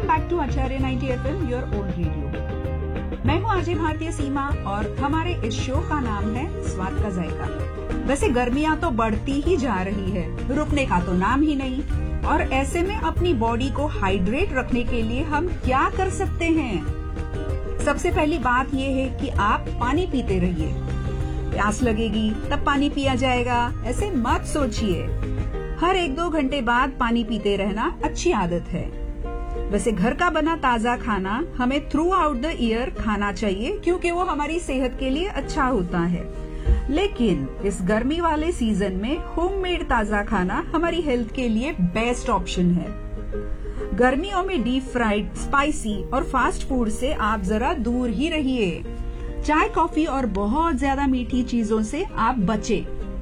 Back to Acharya 90 FM, your own radio. मैं हूँ RJ भारतीय सीमा और हमारे इस शो का नाम है स्वाद का जायका। वैसे गर्मियाँ तो बढ़ती ही जा रही है, रुकने का तो नाम ही नहीं। और ऐसे में अपनी बॉडी को हाइड्रेट रखने के लिए हम क्या कर सकते हैं? सबसे पहली बात ये है कि आप पानी पीते रहिए। प्यास लगेगी तब पानी पिया जाएगा, ऐसे मत सोचिए। हर 1-2 घंटे बाद पानी पीते रहना अच्छी आदत है। वैसे घर का बना ताजा खाना हमें थ्रू आउट द ईयर खाना चाहिए, क्योंकि वो हमारी सेहत के लिए अच्छा होता है। लेकिन इस गर्मी वाले सीजन में होममेड ताजा खाना हमारी हेल्थ के लिए बेस्ट ऑप्शन है। गर्मियों में डीप फ्राइड, स्पाइसी और फास्ट फूड से आप जरा दूर ही रहिए। चाय, कॉफी और बहुत ज्यादा मीठी चीजों से आप बचे।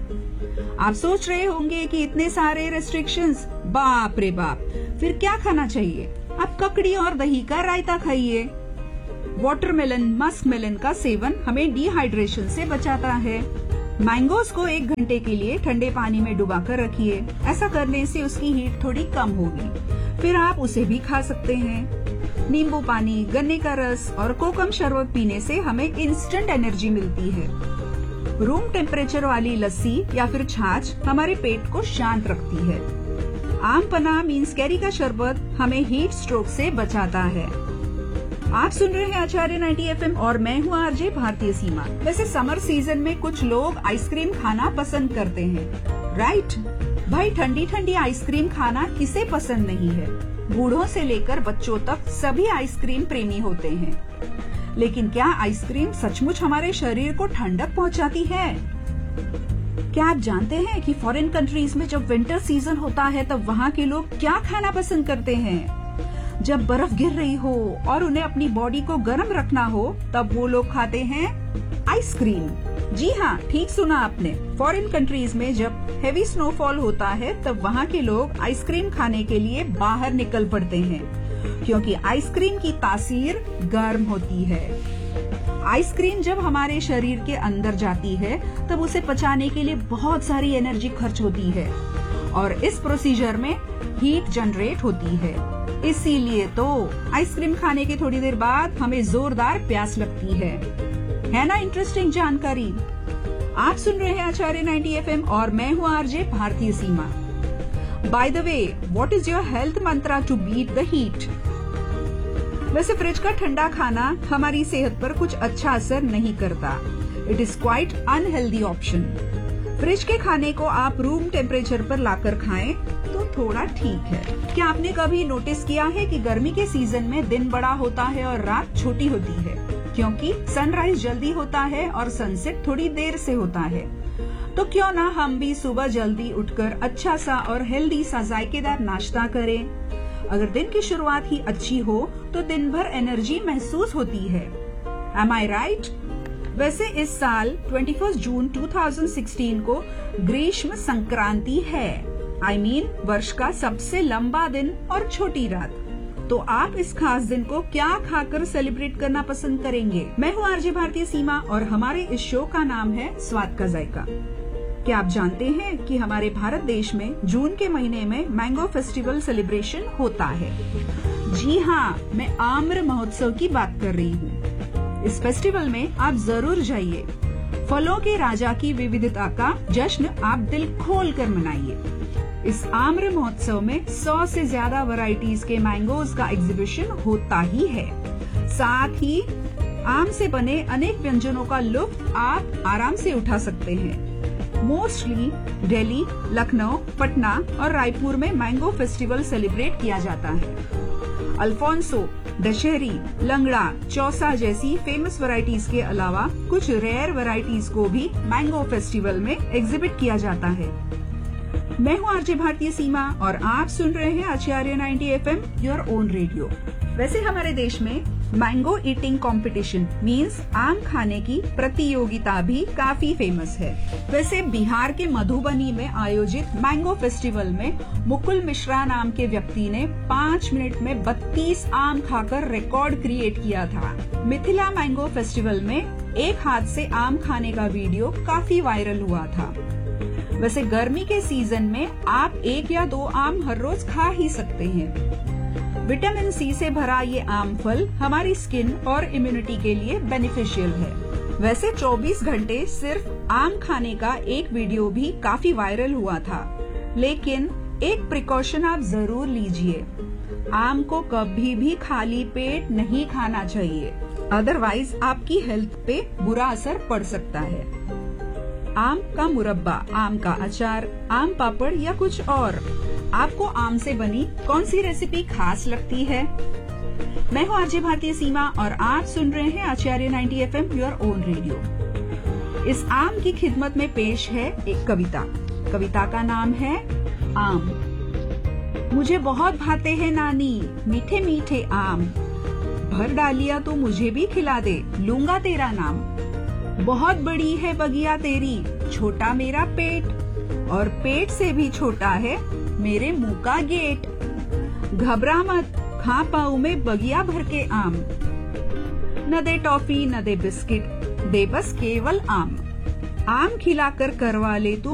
आप सोच रहे होंगे कि इतने सारे रेस्ट्रिक्शंस, बाप रे बाप, फिर क्या खाना चाहिए? आप ककड़ी और दही का रायता खाइए। वाटरमेलन, मस्क मेलन का सेवन हमें डिहाइड्रेशन से बचाता है। मैंगोज को 1 घंटे के लिए ठंडे पानी में डुबाकर रखिए। ऐसा करने से उसकी हीट थोड़ी कम होगी, फिर आप उसे भी खा सकते हैं। नींबू पानी, गन्ने का रस और कोकम शरबत पीने से हमें इंस्टेंट एनर्जी मिलती है। रूम टेम्परेचर वाली लस्सी या फिर छाछ हमारे पेट को शांत रखती है। आम पन्ना मीन्स कैरी का शरबत हमें हीट स्ट्रोक से बचाता है। आप सुन रहे हैं आचार्य 90 FM और मैं हूँ आरजे भारतीय सीमा। वैसे समर सीजन में कुछ लोग आइसक्रीम खाना पसंद करते हैं, राइट? भाई, ठंडी ठंडी आइसक्रीम खाना किसे पसंद नहीं है? बूढ़ों से लेकर बच्चों तक सभी आइसक्रीम प्रेमी होते हैं। लेकिन क्या आइसक्रीम सचमुच हमारे शरीर को ठंडक पहुंचाती है? क्या आप जानते हैं कि फॉरेन कंट्रीज में जब विंटर सीजन होता है तब वहाँ के लोग क्या खाना पसंद करते हैं? जब बर्फ गिर रही हो और उन्हें अपनी बॉडी को गर्म रखना हो तब वो लोग खाते हैं आइसक्रीम। जी हाँ, ठीक सुना आपने। फॉरेन कंट्रीज में जब हेवी स्नोफॉल होता है तब वहाँ के लोग आइसक्रीम खाने के लिए बाहर निकल पड़ते हैं, क्योंकि आइसक्रीम की तासीर गर्म होती है। आइसक्रीम जब हमारे शरीर के अंदर जाती है तब उसे पचाने के लिए बहुत सारी एनर्जी खर्च होती है और इस प्रोसीजर में हीट जनरेट होती है। इसीलिए तो आइसक्रीम खाने के थोड़ी देर बाद हमें जोरदार प्यास लगती है ना? इंटरेस्टिंग जानकारी। आप सुन रहे हैं आचार्य 90 FM और मैं हूँ आरजे भारतीय सीमा। By the way, what is your health Mantra to beat the heat? वैसे फ्रिज का ठंडा खाना हमारी सेहत पर कुछ अच्छा असर नहीं करता। It is quite unhealthy option. Fridge के खाने को आप रूम टेम्परेचर पर लाकर खाएं तो थोड़ा ठीक है। क्या आपने कभी नोटिस किया है कि गर्मी के सीजन में दिन बड़ा होता है और रात छोटी होती है? क्योंकि सनराइज जल्दी होता है और सनसेट थोड़ी देर से होता है। तो क्यों ना हम भी सुबह जल्दी उठकर अच्छा सा और हेल्दी सा जायकेदार नाश्ता करें। अगर दिन की शुरुआत ही अच्छी हो तो दिन भर एनर्जी महसूस होती है। Am I right? वैसे इस साल 21 जून 2016 को ग्रीष्म संक्रांति है। I mean, वर्ष का सबसे लंबा दिन और छोटी रात। तो आप इस खास दिन को क्या खाकर सेलिब्रेट करना पसंद करेंगे? मैं हूँ आरजे भारतीय सीमा और हमारे इस शो का नाम है स्वाद का जायका। क्या आप जानते हैं कि हमारे भारत देश में जून के महीने में मैंगो फेस्टिवल सेलिब्रेशन होता है? जी हाँ, मैं आम्र महोत्सव की बात कर रही हूँ। इस फेस्टिवल में आप जरूर जाइए। फलों के राजा की विविधता का जश्न आप दिल खोल कर मनाइए। इस आम्र महोत्सव में 100 से ज्यादा वैरायटीज के मैंगोज का एग्जीबिशन होता ही है। साथ ही आम से बने अनेक व्यंजनों का लुत्फ आप आराम से उठा सकते हैं। मोस्टली दिल्ली, लखनऊ, पटना और रायपुर में मैंगो फेस्टिवल सेलिब्रेट किया जाता है। अल्फोंसो, दशहरी, लंगड़ा, चौसा जैसी फेमस वैरायटीज के अलावा कुछ रेयर वैरायटीज को भी मैंगो फेस्टिवल में एग्जिबिट किया जाता है। मैं हूँ आरजे भारतीय सीमा और आप सुन रहे हैं आचार्य 90 FM, योर ओन रेडियो। वैसे हमारे देश में मैंगो ईटिंग कंपटीशन मींस आम खाने की प्रतियोगिता भी काफी फेमस है। वैसे बिहार के मधुबनी में आयोजित मैंगो फेस्टिवल में मुकुल मिश्रा नाम के व्यक्ति ने 5 मिनट में 32 आम खाकर रिकॉर्ड क्रिएट किया था। मिथिला मैंगो फेस्टिवल में एक हाथ से आम खाने का वीडियो काफी वायरल हुआ था। वैसे गर्मी के सीजन में आप 1 या 2 आम हर रोज खा ही सकते हैं। विटामिन सी से भरा ये आम फल हमारी स्किन और इम्यूनिटी के लिए बेनिफिशियल है। वैसे 24 घंटे सिर्फ आम खाने का एक वीडियो भी काफी वायरल हुआ था, लेकिन एक प्रिकॉशन आप जरूर लीजिए। आम को कभी भी खाली पेट नहीं खाना चाहिए, अदरवाइज आपकी हेल्थ पे बुरा असर पड़ सकता है। आम का मुरब्बा, आम का अचार, आम पापड़ या कुछ और, आपको आम से बनी कौन सी रेसिपी खास लगती है? मैं हूँ आरजे भारतीय सीमा और आप सुन रहे हैं आचार्य 90 FM योर ओन रेडियो। इस आम की खिदमत में पेश है एक कविता। कविता का नाम है आम। मुझे बहुत भाते हैं नानी मीठे मीठे आम, भर डालिया तो मुझे भी खिला दे, लूंगा तेरा नाम। बहुत बड़ी है बगिया तेरी, छोटा मेरा पेट, और पेट से भी छोटा है मेरे मुंह का गेट। घबरा मत, खा पाऊं मैं बगिया भर के आम, न दे टॉफी न दे बिस्किट, दे बस केवल आम। आम खिलाकर करवा ले तू